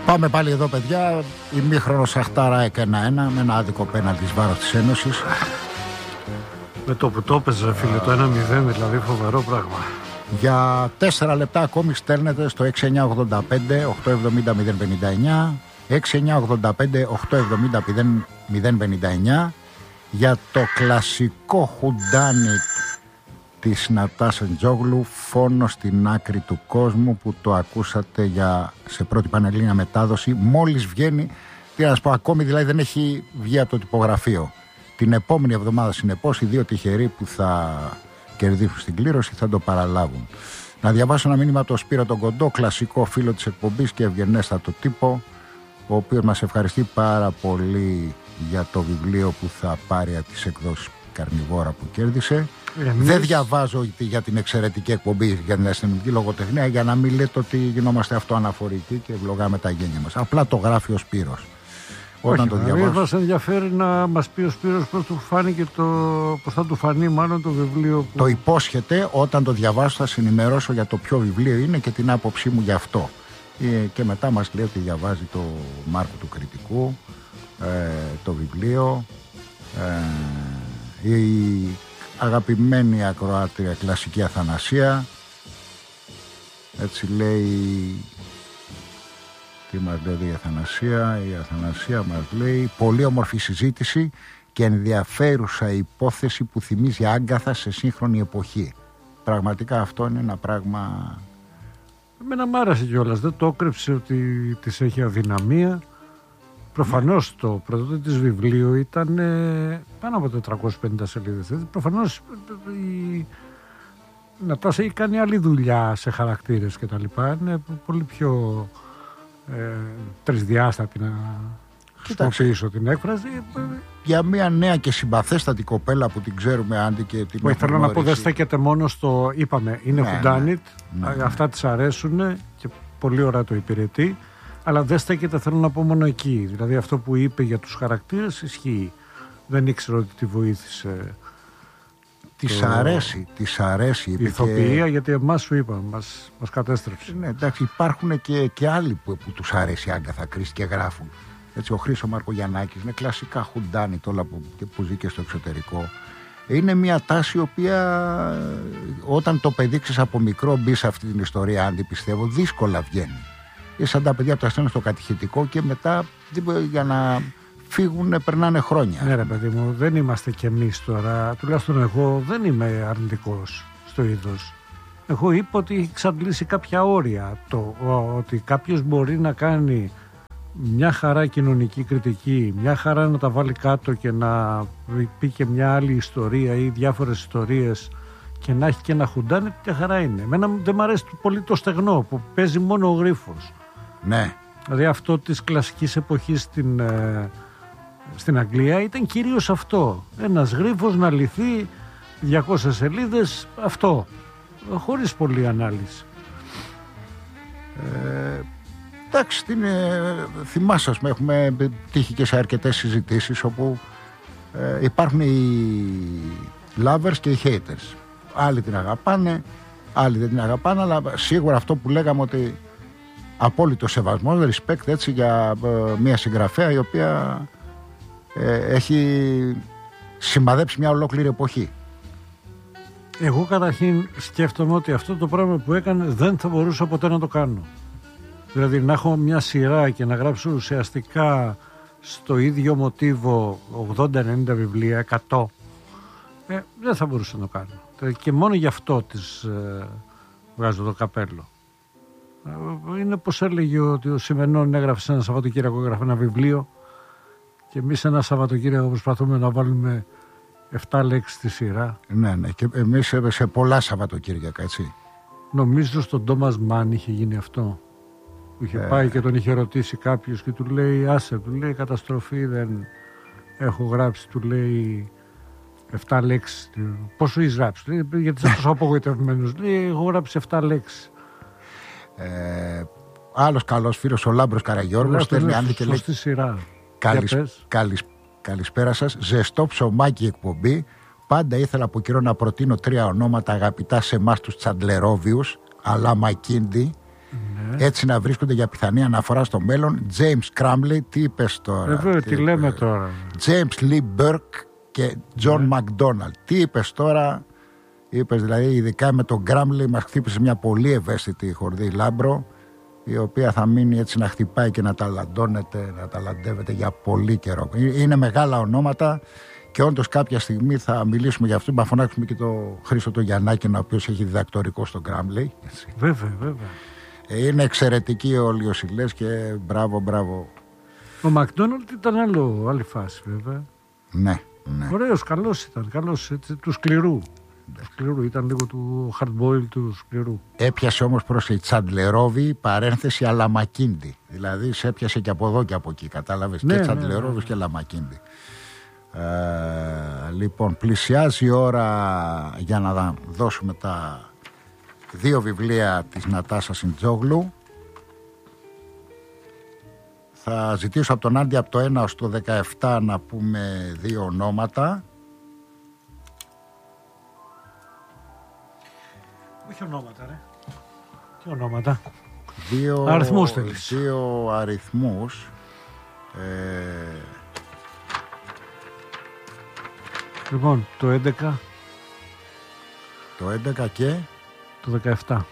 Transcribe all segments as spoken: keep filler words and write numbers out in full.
Πάμε πάλι εδώ, παιδιά. Ημίχρονο Σαχτάρα ένα ένα με ένα άδικο πέναλτι εις βάρος της Ένωσης. Με το που το έπαιζε, φίλε, το ένα μηδέν, δηλαδή φοβερό πράγμα. Για τέσσερα λεπτά ακόμη στέλνετε στο έξι εννιά ογδόντα πέντε οκτακόσια εβδομήντα μηδέν πενήντα εννιά, έξι εννιά ογδόντα πέντε οκτακόσια εβδομήντα μηδέν πενήντα εννιά για το κλασικό χουντάνι της Νατάσα Τζόγλου, φόνο στην άκρη του κόσμου, που το ακούσατε για, σε πρώτη πανελλήνια μετάδοση μόλις βγαίνει. Τι να σας πω, ακόμη δηλαδή δεν έχει βγει από το τυπογραφείο. Την επόμενη εβδομάδα συνεπώς οι δύο τυχεροί που θα κερδίσουν στην κλήρωση θα το παραλάβουν. Να διαβάσω ένα μήνυμα από τον Σπύρο τον Κοντό, κλασικό φίλο της εκπομπής και ευγενέστατο τύπο, ο οποίος μας ευχαριστεί πάρα πολύ για το βιβλίο που θα πάρει από τις εκδόσεις Καρνιβόρα που κέρδισε. Εμείς... Δεν διαβάζω για την εξαιρετική εκπομπή για την αστυνομική λογοτεχνία, για να μην λέτε ότι γινόμαστε αυτοαναφορικοί και ευλογάμε τα γένια μας. Απλά το γράφει ο Σπύρος. Όταν Όχι, το διαβάζω... μας ενδιαφέρει να μας πει ο Σπύρος πώς του φάνηκε το... πώς θα του φανεί μάλλον το βιβλίο που... Το υπόσχεται, όταν το διαβάσω θα συνημερώσω για το ποιο βιβλίο είναι και την άποψή μου γι' αυτό. Και μετά μας λέει ότι διαβάζει το Μάρκο του Κριτικού, ε, το βιβλίο, ε, η αγαπημένη ακροάτρια κλασική Αθανασία, έτσι λέει. Τι μας λέει η Αθανασία? Η Αθανασία μας λέει πολύ όμορφη συζήτηση και ενδιαφέρουσα υπόθεση που θυμίζει άγκαθα σε σύγχρονη εποχή. Πραγματικά αυτό είναι ένα πράγμα... Εμένα μ' άρεσε κιόλας, δεν το έκρυψε ότι της έχει αδυναμία. Προφανώς ναι. Το πρώτο της βιβλίο ήταν ε, πάνω από τετρακόσιες πενήντα σελίδες. Προφανώς η Νατάσα έχει κάνει άλλη δουλειά σε χαρακτήρες και τα λοιπά. Είναι πολύ πιο ε, τρισδιάστατη να χρησιμοποιήσω την έκφραση. Για μια νέα και συμπαθέστατη κοπέλα που την ξέρουμε, Άντι, και την Μα θέλω να πω, δεν στέκεται μόνο στο, είπαμε, είναι ναι, χουντάνιτ, ναι, ναι. Αυτά της αρέσουν και πολύ ωραία το υπηρετεί, αλλά δεν στέκεται, θέλω να πω, μόνο εκεί. Δηλαδή αυτό που είπε για τους χαρακτήρες ισχύει. Δεν ήξερα ότι τη βοήθησε. Της το... αρέσει, της αρέσει. Η ηθοποιία, και... γιατί εμάς σου είπα, μας, μας κατέστρεψε. Ναι, εντάξει, υπάρχουν και, και άλλοι που, που τους αρέσει η Άγκαθα Κρίστη και γράφουν. Έτσι, ο Χρήστο Μαρκογιαννάκης είναι κλασικά χουντάνι τώρα που, που ζει και στο εξωτερικό. Είναι μια τάση η οποία όταν το παιδίξεις από μικρό μπει σε αυτή την ιστορία, αν πιστεύω, δύσκολα βγαίνει. Είναι σαν τα παιδιά που τα στέλνουν στο κατηχητικό και μετά για να φύγουν περνάνε χρόνια. Ναι ρε παιδί μου, δεν είμαστε κι εμείς τώρα, τουλάχιστον εγώ δεν είμαι αρνητικός στο είδος. Εγώ είπα ότι έχει εξαντλήσει κάποια όρια, το, ότι κάποιος μπορεί να κάνει μια χαρά κοινωνική κριτική, μια χαρά να τα βάλει κάτω και να πει και μια άλλη ιστορία ή διάφορες ιστορίες και να έχει και ένα χουντάνι, μια χαρά είναι. Εμένα δεν μου αρέσει πολύ το στεγνό που παίζει μόνο ο γρίφος. Ναι. Δηλαδή αυτό της κλασικής εποχής στην, ε, στην Αγγλία ήταν κυρίως αυτό. Ένας γρίφος να λυθεί διακόσιες σελίδες, αυτό, χωρίς πολλή ανάλυση. Ε... Εντάξει, είναι, θυμάσαι, έχουμε τύχει και σε αρκετές συζητήσεις όπου ε, υπάρχουν οι lovers και οι haters. Άλλοι την αγαπάνε, άλλοι δεν την αγαπάνε, αλλά σίγουρα αυτό που λέγαμε ότι απόλυτο σεβασμό, respect, έτσι, για ε, μια συγγραφέα η οποία ε, έχει σημαδέψει μια ολόκληρη εποχή. Εγώ καταρχήν σκέφτομαι ότι αυτό το πράγμα που έκανε δεν θα μπορούσα ποτέ να το κάνω. Δηλαδή να έχω μια σειρά και να γράψω ουσιαστικά στο ίδιο μοτίβο ογδόντα ενενήντα βιβλία, εκατό, ε, δεν θα μπορούσα να το κάνω. Και μόνο γι' αυτό της ε, βγάζω το καπέλο. Ε, είναι πως έλεγε ότι ο Σιμενών έγραφε σε ένα Σαββατοκύριακο, έγραφε ένα βιβλίο και εμείς ένα Σαββατοκύριακο προσπαθούμε να βάλουμε εφτά λέξεις στη σειρά. Ναι, ναι, και εμείς σε πολλά Σαββατοκύριακα, έτσι. Νομίζω στον Τόμας Μάν είχε γίνει αυτό. Που είχε ε... πάει και τον είχε ρωτήσει κάποιος και του λέει, άσε, του λέει, καταστροφή, δεν έχω γράψει, του λέει εφτά λέξεις. Πόσο έχεις γράψει? Λέει, γιατί είσαι τόσο απογοητευμένος? Λέει, έχω γράψει εφτά λέξεις. Ε, άλλος καλός φίλος, ο Λάμπρος Καραγιώργος, στέλνει Άντι και λέει, σειρά. Καλησ... Καλησ... καλησπέρα σας, ζεστό ψωμάκι εκπομπή. Πάντα ήθελα από καιρό να προτείνω τρία ονόματα αγαπητά σε εμάς τους Τσαντλερόβιους, αλλά Μακίντι. Ναι. ε. Έτσι να βρίσκονται για πιθανή αναφορά στο μέλλον. James Crumley, τι είπες τώρα? Βέβαια, τι λέμε είπε. τώρα. James Lee Burke και John ναι. McDonald. Τι είπες τώρα? Είπες δηλαδή, ειδικά με τον Crumley μας χτύπησε μια πολύ ευαίσθητη χορδή λάμπρο, η οποία θα μείνει έτσι να χτυπάει και να ταλαντώνεται, να ταλαντεύεται για πολύ καιρό. Είναι μεγάλα ονόματα και όντως κάποια στιγμή θα μιλήσουμε για αυτό. Να φωνάξουμε και το Χρήστο το Γιαννάκη, ο οποίος έχει διδακτορικό στον Crumley. Βέβαια, βέβαια. Είναι εξαιρετικοί όλοι όσοι λες και μπράβο, μπράβο. Ο Μακδόναλντ ήταν άλλο, άλλη φάση βέβαια. Ναι, ναι. Ωραίος, καλός ήταν, καλός, έτσι, του σκληρού. Του σκληρού, ήταν λίγο του hard boil του σκληρού. Έπιασε όμως προς η Τσαντλερόβη, παρένθεση Αλαμακίντι. Δηλαδή σε έπιασε και από εδώ και από εκεί, κατάλαβες. Ναι, και Τσαντλερόβη ναι, ναι. και Αλαμακίντι. Ε, λοιπόν, πλησιάζει η ώρα για να δώσουμε τα δύο βιβλία της Νατάσα Σιντζόγλου. Θα ζητήσω από τον Άντι από το ένα ως το δεκαεπτά να πούμε δύο ονόματα. Όχι ονόματα, ρε. Τι ονόματα? Δύο αριθμούς θέλεις. Δύο αριθμούς. Ε... Λοιπόν, το έντεκα. Το έντεκα και... Το δεκαεπτά.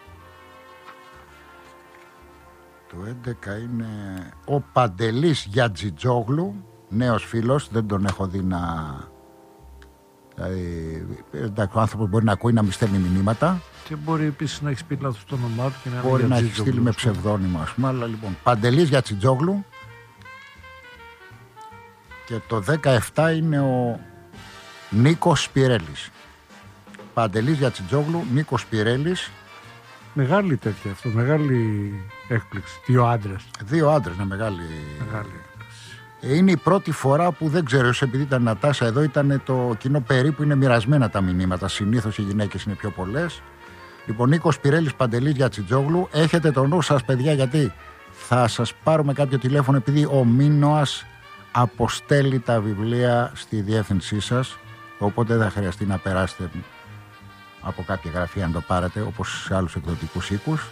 Το έντεκα είναι ο Παντελής Γιατζιτζόγλου, νέος φίλος, δεν τον έχω δει να... Δηλαδή, ο άνθρωπος μπορεί να ακούει, να μην στέλνει μηνύματα. Και μπορεί επίσης να έχει πει λάθος το όνομά του και να μπορεί να έχει στείλει με ψευδόνυμο, ας πούμε. Αλλά λοιπόν, Παντελής Γιατζιτζόγλου. Και το δεκαεπτά είναι ο Νίκος Σπυρέλης. Παντελής Γιατζιτζόγλου, Νίκος Σπυρέλης. Μεγάλη τέτοια αυτό, μεγάλη έκπληξη. Δύο άντρες. Δύο άντρες, είναι μεγάλη. Μεγάλη. Είναι η πρώτη φορά που δεν ξέρω, επειδή ήταν Νατάσα εδώ, ήταν το κοινό περίπου, είναι μοιρασμένα τα μηνύματα. Συνήθως οι γυναίκες είναι πιο πολλές. Λοιπόν, Νίκος Σπυρέλης, Παντελής Γιατζιτζόγλου. Έχετε το νου σας, παιδιά, γιατί θα σας πάρουμε κάποιο τηλέφωνο, επειδή ο Μίνωας αποστέλει τα βιβλία στη διεύθυνσή σας. Οπότε δεν θα χρειαστεί να περάσετε από κάποια γραφεία να το πάρετε, όπως σε άλλους εκδοτικούς οίκους.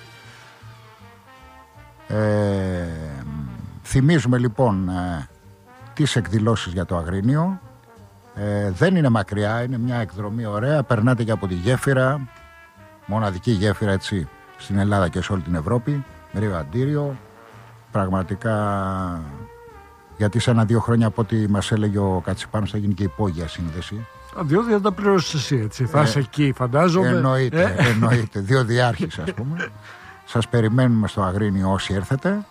Ε, θυμίζουμε λοιπόν ε, τις εκδηλώσεις για το Αγρίνιο. Ε, δεν είναι μακριά, είναι μια εκδρομή ωραία. Περνάτε και από τη γέφυρα, μοναδική γέφυρα έτσι στην Ελλάδα και σε όλη την Ευρώπη. Ρίο Αντίριο. Πραγματικά, γιατί σε ένα-δύο χρόνια από ό,τι μας έλεγε ο Κατσιπάνος θα γίνει και υπόγεια σύνδεση. Διότι δεν τα πληρώσεις εσύ, έτσι. Θα είσαι ε, εκεί, φαντάζομαι. Εννοείται, ε? εννοείται. Δύο διάρχες, ας πούμε. Σας περιμένουμε στο Αγρίνιο όσοι έρθετε.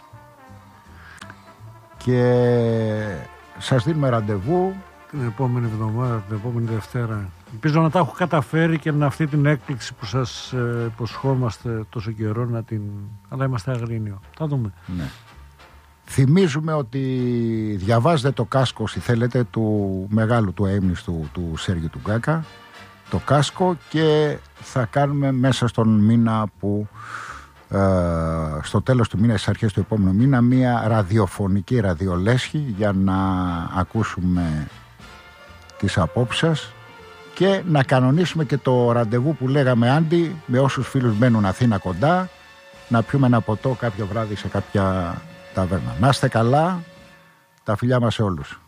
Και σας δίνουμε ραντεβού την επόμενη εβδομάδα, την επόμενη Δευτέρα. Ελπίζω να τα έχω καταφέρει και να αυτή την έκπληξη που σας ε, υποσχόμαστε τόσο καιρό να την... Αλλά είμαστε Αγρίνιο. Θα δούμε. Ναι. Θυμίζουμε ότι διαβάζετε το κάσκο, όσοι θέλετε, του μεγάλου του αείμνηστου του Σέργιου του Γκάκα, το κάσκο, και θα κάνουμε μέσα στον μήνα που ε, στο τέλος του μήνα, στις αρχές του επόμενου μήνα, μια ραδιοφωνική ραδιολέσχη για να ακούσουμε τις απόψεις σας και να κανονίσουμε και το ραντεβού που λέγαμε, Άντι, με όσους φίλους μένουν Αθήνα κοντά, να πιούμε ένα ποτό κάποιο βράδυ σε κάποια ταβέρνα. Να είστε καλά, τα φιλιά μας σε όλους.